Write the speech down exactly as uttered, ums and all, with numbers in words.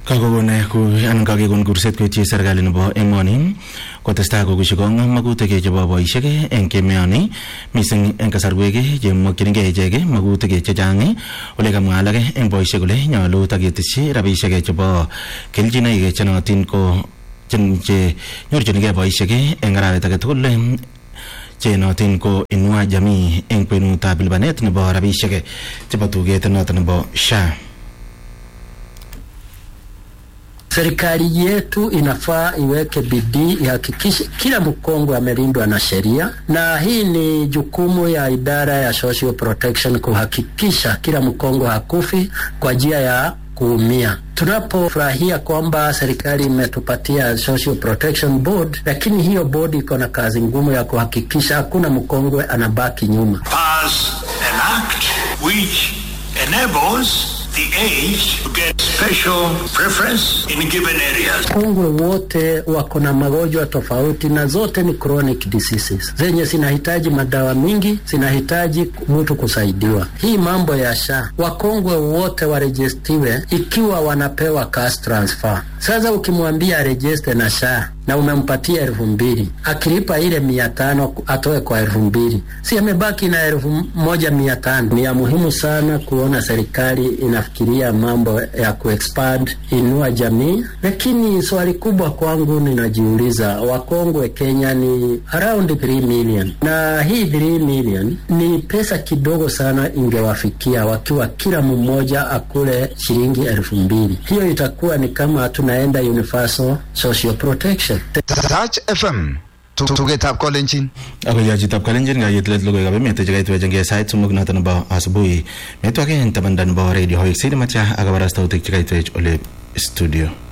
Kagone ku anan kakekon kurset koityi serikali nebo emoni kotestai kokushikong magutik chebo boisiek eng kemeoni mising eng kasarwek chemokyingei ichek magutik chechang ole kamwa alak eng boisiek kole nyolu taketesyi rabisiek chebo keljinoik chenotin ko che nyorchinigei boisiek eng arawet age tugul chenotin ko Inua Jamii eng kwenutab lipanet nebo rabisiek chebo tuget noton nebo S H A. Serikali yetu inafaa iweke bidii ihakikishe kila mkongwe amelindwa na sheria, na hii ni jukumu ya idara ya social protection kuhakikisha kila mkongwe hakufi kwa njia ya kuumia. Tunapofurahia kwamba serikali imetupatia Social Protection Board, lakini hiyo board iko na kazi ngumu ya kuhakikisha hakuna mkongwe anabaki nyuma. Pass an act which enables the age to get special preference in given areas. Mkongwe wote wako na magonjwa tofauti na zote ni chronic diseases zenye zinahitaji madawa mingi, zinahitaji mtu kusaidiwa. Hii mambo ya S H A, wakongwe wote warejistiwe ikiwa wanapewa cash transfer. Sasa ukimwambia register na S H A na umempatia elfu mbili, akilipa ile mia tano atoe kwa elfu mbili, si amebaki na elfu moja mia tano. Ni ya muhimu sana kuona serikali inafikiria mambo ya kuexpand Inua Jamii, lakini swali kubwa kwangu ninajiuliza, wakongwe Kenya ni around three million, na hii three million ni pesa kidogo sana ingewafikia wakiwa kila mmoja akule shilingi elfu mbili. Hiyo itakuwa ni kama tunaenda universal social protection. Touch F M tugetab Kolenjin ako yajitab Kolenjin ga yetlet logoy gabe mete jigait wejenge site sumug noton nebo asubuhi metwake tabanda nebo radio hoik sidi matya akabarastautik jigait wej ole studio.